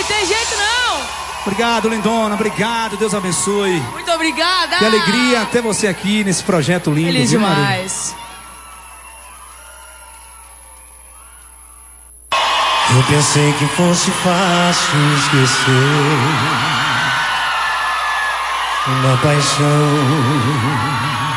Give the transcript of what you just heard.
tem jeito não. Obrigado, lindona, obrigado, Deus abençoe. Muito obrigada. Que alegria ter você aqui nesse projeto lindo. Feliz viu, demais. Eu pensei que fosse fácil esquecer uma paixão